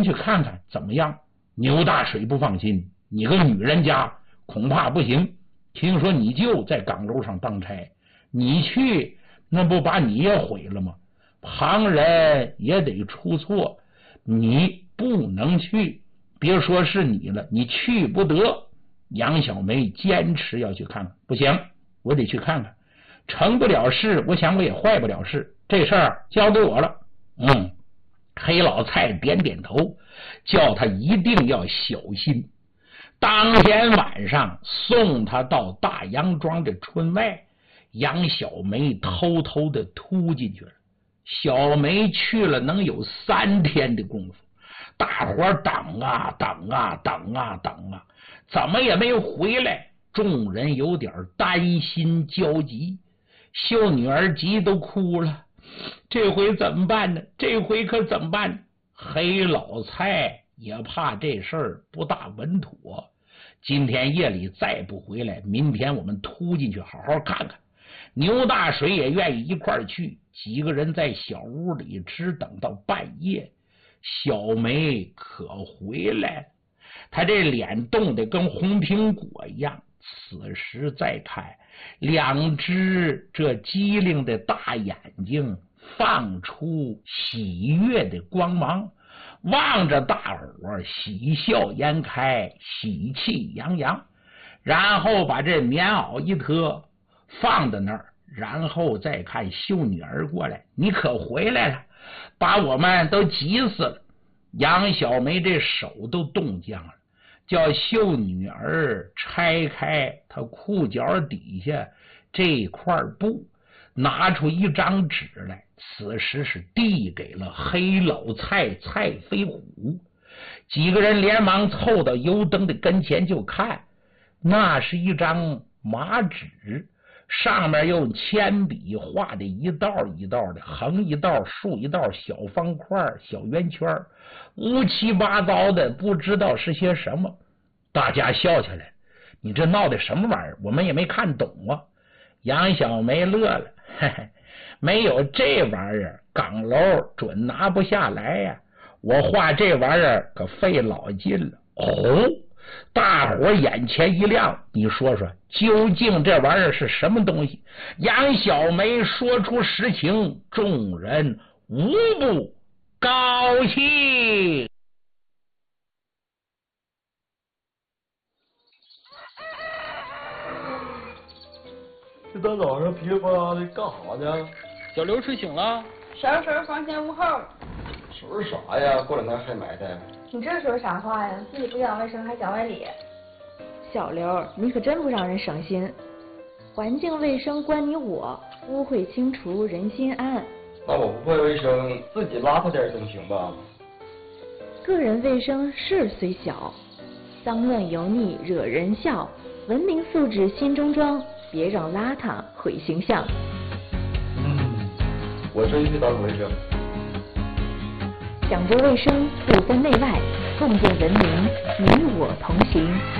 去看看怎么样？牛大水不放心，你个女人家恐怕不行。听说你舅在岗楼上当差，你去那不把你也毁了吗？旁人也得出错，你不能去，别说是你了，你去不得。杨小梅坚持要去看看，不行，我得去看看，成不了事，我想我也坏不了事，这事儿交给我了。黑老蔡点点头，叫他一定要小心。当天晚上送他到大杨庄的村外，杨小梅偷偷的突进去了。小梅去了能有3天的功夫，大伙等啊等啊等啊等啊，怎么也没回来。众人有点担心焦急，秀女儿急都哭了，这回怎么办呢？这回可怎么办？黑老蔡也怕这事儿不大稳妥，今天夜里再不回来，明天我们突进去好好看看。牛大水也愿意一块儿去，几个人在小屋里直等到半夜。小梅可回来了，他这脸冻得跟红苹果一样。此时再看，2只这机灵的大眼睛放出喜悦的光芒，望着大伙喜笑颜开，喜气洋洋。然后把这棉袄一脱放在那儿，然后再看秀女儿过来，你可回来了，把我们都急死了。杨小梅这手都冻僵了，叫秀女儿拆开她裤脚底下这块布，拿出一张纸来，此时是递给了黑老蔡蔡飞虎。几个人连忙凑到油灯的跟前就看，那是一张麻纸，上面用铅笔画的一道一道的，横一道竖一道，小方块小圆圈，乌七八糟的，不知道是些什么。大家笑起来，你这闹的什么玩意儿？我们也没看懂啊。杨小梅乐了，嘿嘿，没有这玩意儿，岗楼准拿不下来呀。我画这玩意儿可费老劲了。哦，大伙眼前一亮，你说说究竟这玩意儿是什么东西？杨小梅说出实情，众人无不高兴。 这大早上噼里啪啦的干啥呢？ 小刘睡醒了， 收拾房间屋后。 收拾啥呀？过两天还埋汰。 你这说啥话呀？自己不讲卫生还讲外理。 小刘，你可真不让人省心。环境卫生关你我，污秽清除人心安。 那我不会卫生，自己邋遢点总行吧？ 个人卫生事虽小，脏乱油腻惹人笑。文明素质心中装，别让邋遢毁形象。 我真去打扫卫生。 讲究卫生，不分内外，共建文明，你我同行。